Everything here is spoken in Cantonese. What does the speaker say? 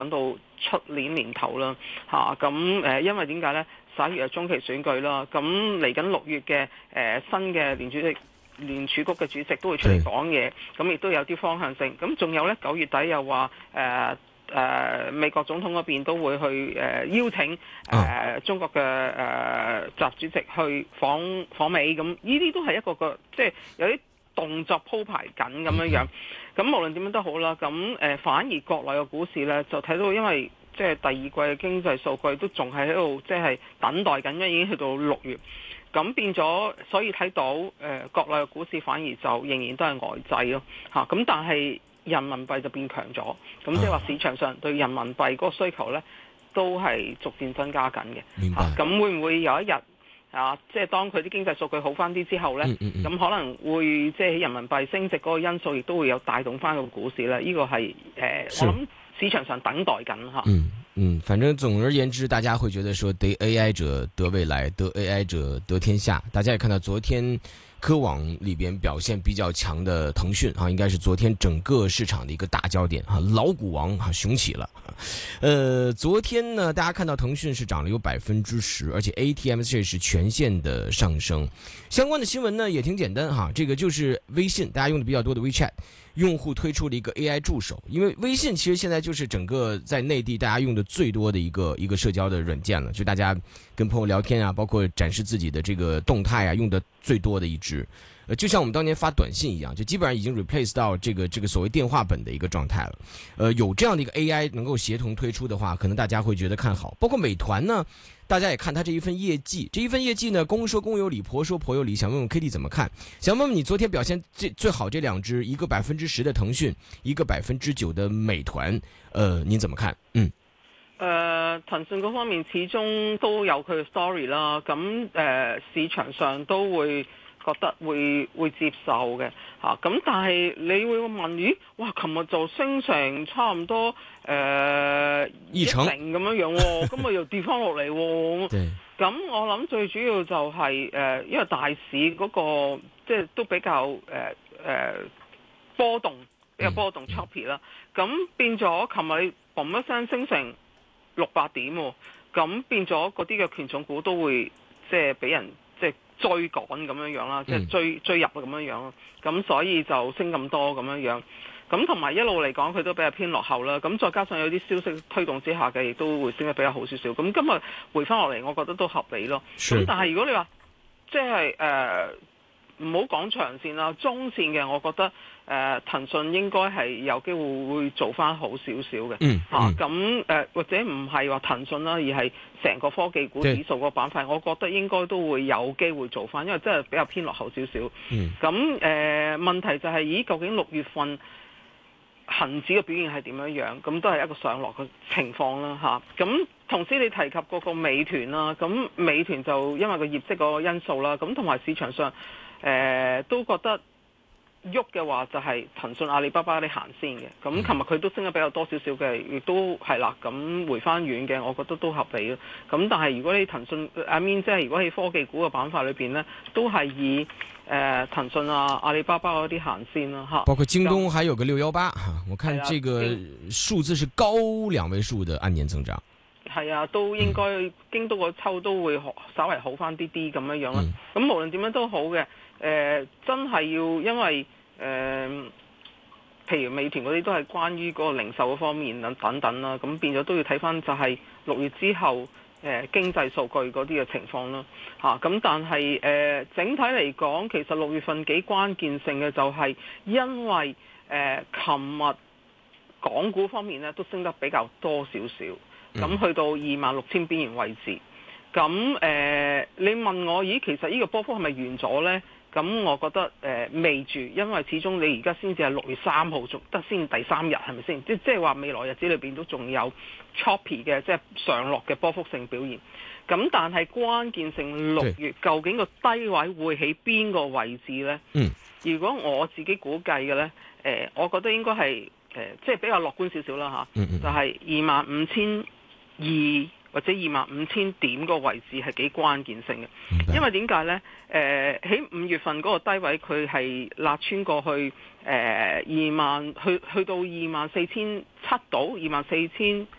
等到出年年頭啦咁因為點解呢？11月係中期選舉啦，咁嚟緊6月嘅新嘅聯儲局嘅主席都會出嚟講嘢，咁亦都有啲方向性。咁仲有呢9月底又話美國總統嗰邊都會去邀請中國嘅習主席去訪美，咁呢啲都係一個即係有啲動作鋪排緊咁樣。咁無論點樣都好啦，咁反而國內嘅股市呢，就睇到，因為即係第二季嘅經濟數據都仲係喺度即係等待緊，因為已經去到6月，咁變咗，所以睇到國內嘅股市反而就仍然都係呆滯咯咁但係人民幣就變強咗，咁即係話市場上對人民幣嗰個需求呢，都係逐漸增加緊嘅。 明白。 咁會唔會有一日即係當佢啲經濟數據好翻啲之後呢，咁可能會即係人民幣升值嗰個因素，亦都會有帶動翻個股市呢。呢個係我諗市場上等待緊反正總而言之，大家會覺得說得 AI 者得未來，得 AI 者得天下。大家也看到昨天科網裏邊表現比較強的騰訊應該是昨天整個市場的一個大焦點老股王雄起了。昨天呢，大家看到騰訊是漲了有10%，而且 ATMX 是全線的上升。相關的新聞呢也挺簡單這個就是微信，大家用的比較多的 WeChat 用戶推出了一個 AI 助手，因為微信其實現在就是整個在內地大家用的最多的一個社交的軟件了，就大家跟朋友聊天啊，包括展示自己的這個動態啊，用的最多的一支。就像我們當年發短信一樣，就基本上已經 replace 到這個所謂電話本的一個狀態了。有這樣的一個 AI 能夠協同推出的話，可能大家會覺得看好。包括美團呢，大家也看它這一份業績，這一份業績呢，公說公有理，婆說婆有理。想問問 Kitty 怎麼看？想問問你昨天表現最好這兩隻，一個10%的騰訊，一個9%的美團，您怎麼看？ 騰訊嗰方面始終都有佢嘅 story 啦，咁市場上都會覺得會接受嘅咁但係你會問咦？哇！琴日就升成差唔多1成咁樣喎，今日又跌翻落嚟喎。咁我諗最主要就係因為大市嗰個即係都比較波動，比較波動 choppy 啦。咁變咗琴日你嘣一聲升成600點喎，咁變咗嗰啲嘅權重股都會即係俾人即係追趕咁樣啦，即係追入咁樣啦，咁所以就升咁多咁樣，咁同埋一路嚟講佢都比較偏落後啦，咁再加上有啲消息推動之下嘅，亦都會升得比較好少少，咁今日回翻落嚟，我覺得都合理咯。咁但係如果你話即係唔好講長線啦，中線嘅我覺得騰訊應該係有機會會做翻好少少嘅咁或者唔係話騰訊啦，而係成個科技股指數個板塊，我覺得應該都會有機會做翻，因為真係比較偏落後少少。咁問題就係咦，究竟6月份恒指嘅表現係點樣？咁都係一個上落嘅情況啦咁同時你提及嗰個美團啦，咁美團就因為個業績嗰個因素啦，咁同埋市場上都覺得喐嘅話就係騰訊、阿里巴巴啲行先嘅。咁琴日佢都升得比較多少少嘅，亦都係啦。咁回翻遠嘅，我覺得都合理咯。咁但係如果你騰訊即係如果喺科技股嘅板塊裏邊呢，都係以騰訊啊、阿里巴巴嗰啲行先啦包括京東還有個618我看這個數字是高2位數的按年增長。 係啊，都應該京東個抽都會稍微好翻啲咁樣啦。咁無論點樣都好嘅，真係要因為譬如美團嗰啲都係關於嗰個零售嗰方面等等啦，咁變咗都要睇翻就係6月之後經濟數據嗰啲嘅情況啦。咁但係整體嚟講，其實6月份幾關鍵性嘅就係因為琴日港股方面咧都升得比較多少少。咁去到26,000邊緣位置，咁你問我，咦，其實呢個波幅係咪完咗呢？咁我覺得未住，因為始終你而家先至係6月3號，仲得先第3日，係咪先？即係話未來日子裏邊都仲有 choppy 嘅，即係上落嘅波幅性表現。咁但係關鍵性6月究竟個低位會喺邊個位置呢？如果我自己估計嘅呢，我覺得應該係即係比較樂觀少少啦就係25,200 或者25,000點個位置係幾關鍵性嘅。因為點解呢？喺5月份嗰個低位佢係勒穿過去2萬去到24,700到24,000